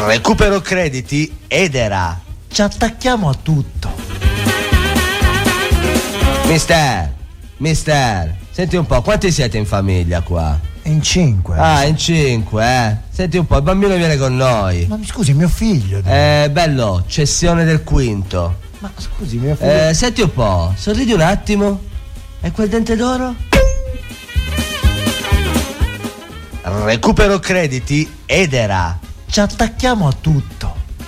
Recupero crediti Edera. Ci attacchiamo a tutto. Mister, senti un po', quanti siete in famiglia qua? In 5. Ah, in 5, Senti un po', il bambino viene con noi. Ma mi scusi, mio figlio. Bello, cessione del quinto. Ma scusi, mio figlio. Senti un po', sorridi un attimo. E quel dente d'oro? Recupero crediti Edera. Ci attacchiamo a tutto.